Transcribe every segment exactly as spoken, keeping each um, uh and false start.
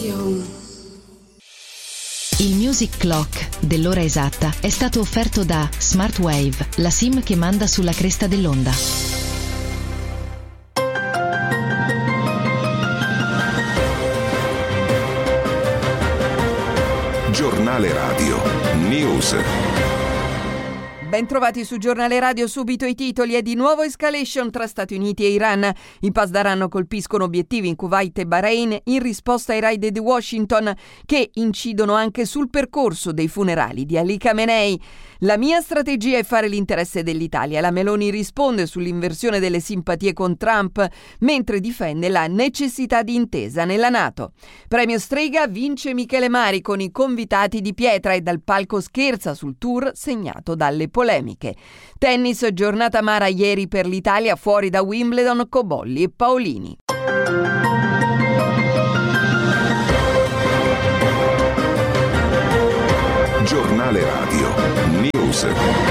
Il Music Clock dell'ora esatta è stato offerto da Smartwave, la SIM che manda sulla cresta dell'onda. Giornale Radio News. Ben trovati su Giornale Radio, subito i titoli. È di nuovo escalation tra Stati Uniti e Iran. I Pasdaran colpiscono obiettivi in Kuwait e Bahrain in risposta ai raid di Washington che incidono anche sul percorso dei funerali di Ali Khamenei. La mia strategia è fare l'interesse dell'Italia. La Meloni risponde sull'inversione delle simpatie con Trump mentre difende la necessità di intesa nella NATO. Premio Strega vince Michele Mari con i convitati di pietra e dal palco scherza sul tour segnato dalle polemiche. Tennis, giornata amara ieri per l'Italia, fuori da Wimbledon Cobolli e Paolini. Giornale Radio News.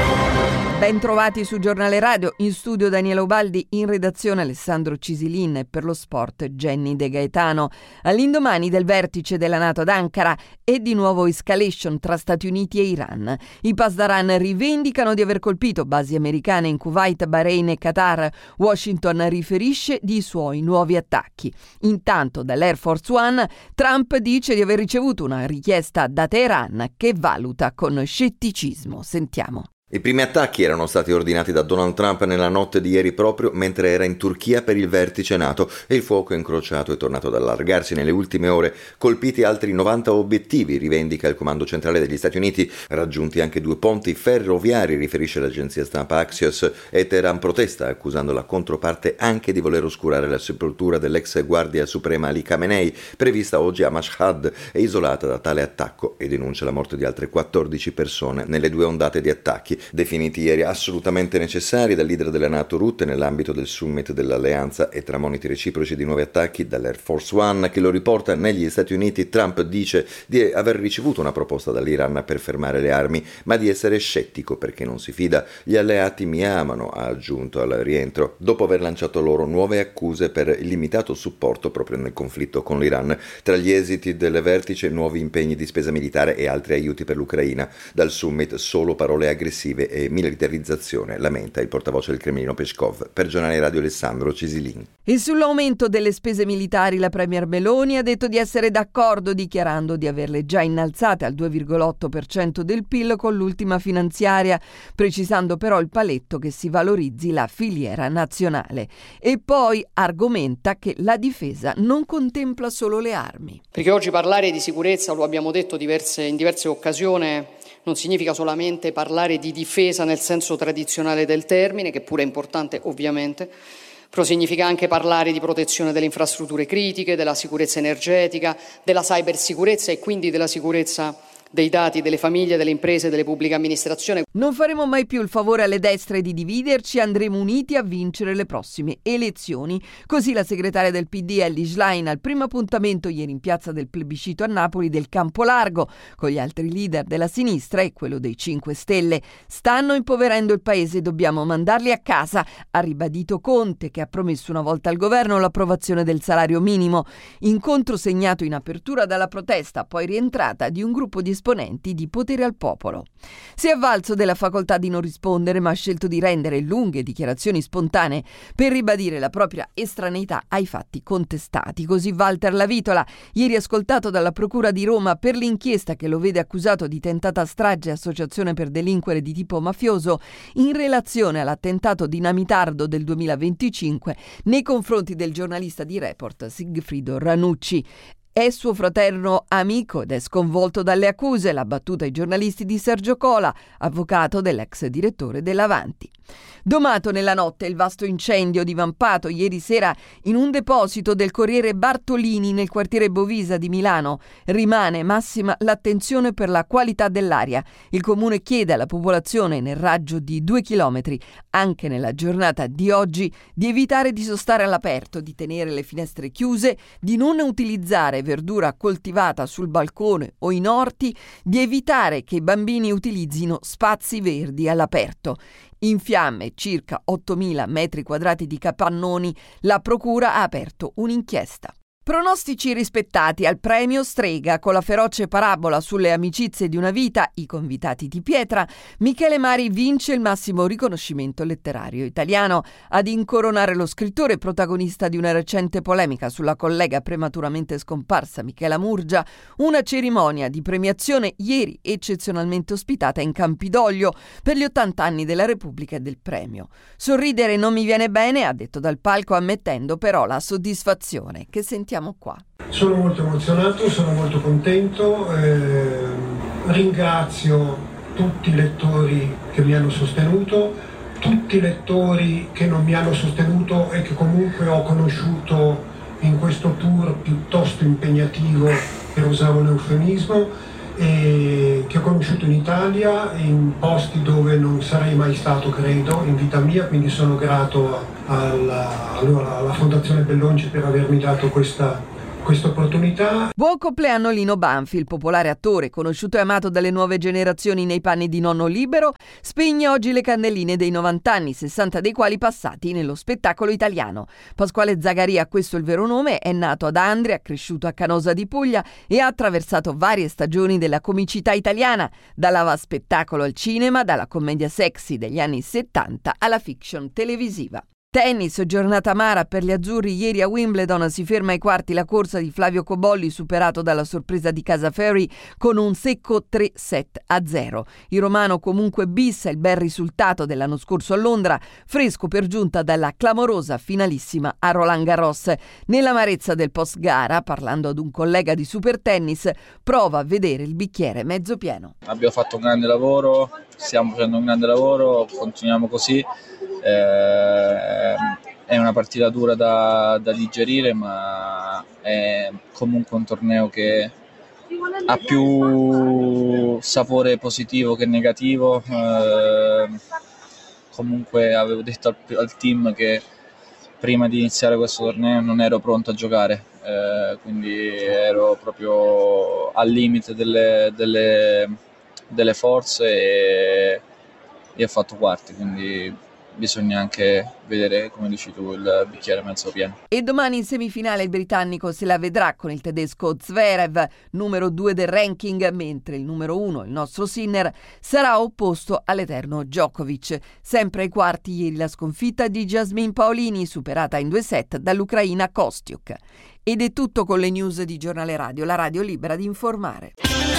Ben trovati su Giornale Radio, in studio Daniela Ubaldi, in redazione Alessandro Cisilin e per lo sport Jenny De Gaetano. All'indomani del vertice della NATO ad Ankara e di nuovo escalation tra Stati Uniti e Iran. I Pasdaran rivendicano di aver colpito basi americane in Kuwait, Bahrain e Qatar. Washington riferisce di suoi nuovi attacchi. Intanto dall'Air Force One Trump dice di aver ricevuto una richiesta da Teheran che valuta con scetticismo. Sentiamo. I primi attacchi erano stati ordinati da Donald Trump nella notte di ieri proprio mentre era in Turchia per il vertice NATO e il fuoco incrociato è tornato ad allargarsi nelle ultime ore, colpiti altri novanta obiettivi, rivendica il comando centrale degli Stati Uniti, raggiunti anche due ponti ferroviari, riferisce l'agenzia stampa Axios, e Teheran protesta accusando la controparte anche di voler oscurare la sepoltura dell'ex guardia suprema Ali Khamenei, prevista oggi a Mashhad e isolata da tale attacco, e denuncia la morte di altre quattordici persone nelle due ondate di attacchi, definiti ieri assolutamente necessari dal leader della NATO Rutte nell'ambito del summit dell'alleanza e tra moniti reciproci di nuovi attacchi dall'Air Force One che lo riporta negli Stati Uniti. Trump dice di aver ricevuto una proposta dall'Iran per fermare le armi, ma di essere scettico perché non si fida. Gli alleati mi amano, ha aggiunto al rientro, dopo aver lanciato loro nuove accuse per il limitato supporto proprio nel conflitto con l'Iran. Tra gli esiti del vertice, nuovi impegni di spesa militare e altri aiuti per l'Ucraina. Dal summit solo parole aggressive e militarizzazione, lamenta il portavoce del Cremlino Peskov. Per Giornale Radio Alessandro Cisilin. E sull'aumento delle spese militari la premier Meloni ha detto di essere d'accordo, dichiarando di averle già innalzate al due virgola otto per cento del P I L con l'ultima finanziaria, precisando però il paletto che si valorizzi la filiera nazionale. E poi argomenta che la difesa non contempla solo le armi. Perché oggi parlare di sicurezza, lo abbiamo detto diverse, in diverse occasioni, non significa solamente parlare di difesa nel senso tradizionale del termine, che pure è importante ovviamente, però significa anche parlare di protezione delle infrastrutture critiche, della sicurezza energetica, della cybersicurezza e quindi della sicurezza dei dati delle famiglie, delle imprese, delle pubbliche amministrazioni. Non faremo mai più il favore alle destre di dividerci, andremo uniti a vincere le prossime elezioni. Così la segretaria del P D Elly Schlein al primo appuntamento ieri in piazza del plebiscito a Napoli del Campo Largo con gli altri leader della sinistra e quello dei cinque Stelle. Stanno impoverendo il paese, dobbiamo mandarli a casa, ha ribadito Conte, che ha promesso una volta al governo l'approvazione del salario minimo. Incontro segnato in apertura dalla protesta, poi rientrata di un gruppo di esponenti di Potere al Popolo. Si è avvalso della facoltà di non rispondere, ma ha scelto di rendere lunghe dichiarazioni spontanee per ribadire la propria estraneità ai fatti contestati. Così Walter Lavitola, ieri ascoltato dalla Procura di Roma per l'inchiesta che lo vede accusato di tentata strage e associazione per delinquere di tipo mafioso in relazione all'attentato dinamitardo del duemilaventicinque nei confronti del giornalista di Report Sigfrido Ranucci. È suo fraterno amico ed è sconvolto dalle accuse, l'ha battuta ai giornalisti di Sergio Cola, avvocato dell'ex direttore dell'Avanti. Domato nella notte il vasto incendio divampato ieri sera in un deposito del Corriere Bartolini nel quartiere Bovisa di Milano. Rimane massima l'attenzione per la qualità dell'aria. Il comune chiede alla popolazione nel raggio di due chilometri, anche nella giornata di oggi, di evitare di sostare all'aperto, di tenere le finestre chiuse, di non utilizzare verdura coltivata sul balcone o in orti, di evitare che i bambini utilizzino spazi verdi all'aperto. In fiamme circa ottomila metri quadrati di capannoni, la procura ha aperto un'inchiesta. Pronostici rispettati al premio Strega. Con la feroce parabola sulle amicizie di una vita, I convitati di pietra, Michele Mari vince il massimo riconoscimento letterario italiano. Ad incoronare lo scrittore, protagonista di una recente polemica sulla collega prematuramente scomparsa Michela Murgia, una cerimonia di premiazione ieri eccezionalmente ospitata in Campidoglio per gli ottanta anni della Repubblica e del premio. Sorridere non mi viene bene, ha detto dal palco, ammettendo però la soddisfazione che sentiamo qua. Sono molto emozionato, sono molto contento, eh, ringrazio tutti i lettori che mi hanno sostenuto, tutti i lettori che non mi hanno sostenuto e che comunque ho conosciuto in questo tour piuttosto impegnativo, per usare un eufemismo, e che ho conosciuto in Italia, in posti dove non sarei mai stato, credo, in vita mia, quindi sono grato alla, allora, alla Fondazione Bellonci per avermi dato questa questa opportunità. Buon compleanno Lino Banfi, il popolare attore, conosciuto e amato dalle nuove generazioni nei panni di nonno Libero, spegne oggi le candeline dei novanta anni, sessanta dei quali passati nello spettacolo italiano. Pasquale Zagaria, questo è il vero nome, è nato ad Andria, cresciuto a Canosa di Puglia e ha attraversato varie stagioni della comicità italiana, dall'ava spettacolo al cinema, dalla commedia sexy degli anni settanta alla fiction televisiva. Tennis, giornata amara per gli azzurri. Ieri a Wimbledon si ferma ai quarti la corsa di Flavio Cobolli, superato dalla sorpresa di Casa Ferry con un secco tre set a zero. Il romano comunque bissa il bel risultato dell'anno scorso a Londra, fresco per giunta dalla clamorosa finalissima a Roland Garros. Nell'amarezza del post gara, parlando ad un collega di Super Tennis, prova a vedere il bicchiere mezzo pieno. Abbiamo fatto un grande lavoro, stiamo facendo un grande lavoro, continuiamo così. Eh, è una partita dura da, da digerire, ma è comunque un torneo che ha più sapore positivo che negativo. Eh, comunque avevo detto al, al team che prima di iniziare questo torneo non ero pronto a giocare, eh, quindi ero proprio al limite delle, delle, delle forze e, e ho fatto quarti, quindi bisogna anche vedere, come dici tu, il bicchiere mezzo pieno. E domani in semifinale il britannico se la vedrà con il tedesco Zverev, numero due del ranking, mentre il numero uno, il nostro Sinner, sarà opposto all'eterno Djokovic. Sempre ai quarti ieri la sconfitta di Jasmine Paolini, superata in due set dall'ucraina Kostyuk. Ed è tutto con le news di Giornale Radio, la radio libera di informare.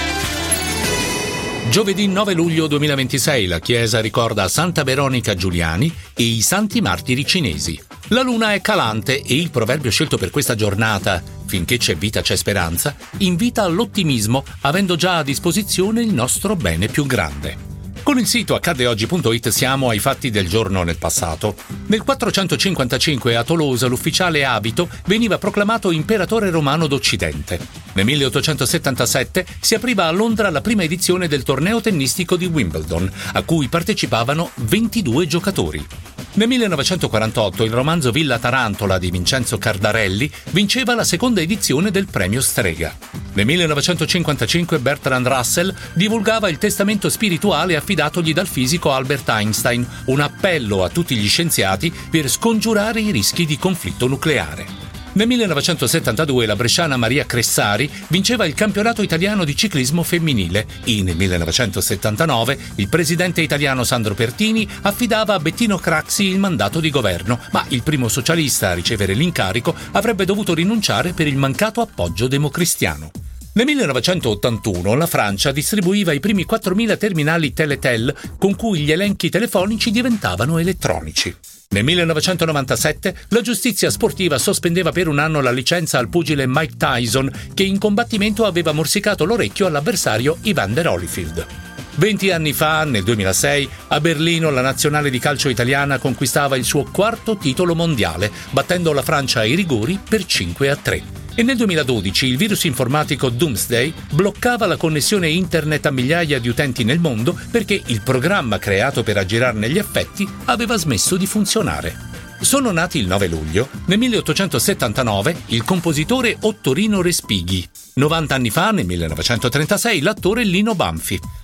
Giovedì nove luglio duemilaventisei la Chiesa ricorda Santa Veronica Giuliani e i santi martiri cinesi. La luna è calante e il proverbio scelto per questa giornata, finché c'è vita c'è speranza, invita all'ottimismo avendo già a disposizione il nostro bene più grande. Con il sito accade oggi punto it siamo ai fatti del giorno nel passato. Nel quattrocentocinquantacinque a Tolosa l'ufficiale Abito veniva proclamato imperatore romano d'Occidente. Nel milleottocentosettantasette si apriva a Londra la prima edizione del torneo tennistico di Wimbledon, a cui partecipavano ventidue giocatori. Nel millenovecentoquarantotto il romanzo Villa Tarantola di Vincenzo Cardarelli vinceva la seconda edizione del premio Strega. Nel millenovecentocinquantacinque Bertrand Russell divulgava il testamento spirituale affidatogli dal fisico Albert Einstein, un appello a tutti gli scienziati per scongiurare i rischi di conflitto nucleare. Nel millenovecentosettantadue la bresciana Maria Cressari vinceva il campionato italiano di ciclismo femminile e nel millenovecentosettantanove il presidente italiano Sandro Pertini affidava a Bettino Craxi il mandato di governo, ma il primo socialista a ricevere l'incarico avrebbe dovuto rinunciare per il mancato appoggio democristiano. Nel millenovecentottantuno la Francia distribuiva i primi quattromila terminali Teletel con cui gli elenchi telefonici diventavano elettronici. Nel millenovecentonovantasette la giustizia sportiva sospendeva per un anno la licenza al pugile Mike Tyson, che in combattimento aveva morsicato l'orecchio all'avversario Evander Holyfield. Venti anni fa, nel duemilasei, a Berlino la nazionale di calcio italiana conquistava il suo quarto titolo mondiale, battendo la Francia ai rigori per cinque a tre. E nel duemiladodici il virus informatico Doomsday bloccava la connessione internet a migliaia di utenti nel mondo perché il programma creato per aggirarne gli effetti aveva smesso di funzionare. Sono nati il nove luglio, nel milleottocentosettantanove, il compositore Ottorino Respighi. novanta anni fa, nel millenovecentotrentasei, l'attore Lino Banfi.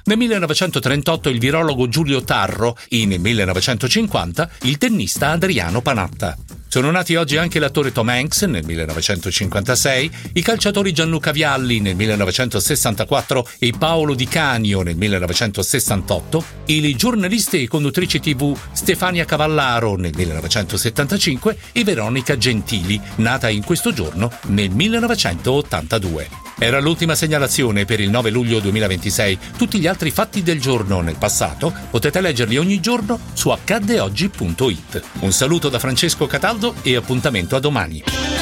Nel millenovecentotrentotto il virologo Giulio Tarro e nel millenovecentocinquanta il tennista Adriano Panatta. Sono nati oggi anche l'attore Tom Hanks nel millenovecentocinquantasei, i calciatori Gianluca Vialli nel millenovecentosessantaquattro e Paolo Di Canio nel millenovecentosessantotto e le giornaliste e conduttrici tivù Stefania Cavallaro nel millenovecentosettantacinque e Veronica Gentili, nata in questo giorno nel millenovecentottantadue. Era l'ultima segnalazione per il nove luglio duemilaventisei. Tutti gli altri fatti del giorno nel passato potete leggerli ogni giorno su accadde oggi punto it. Un saluto da Francesco Cataldo e appuntamento a domani.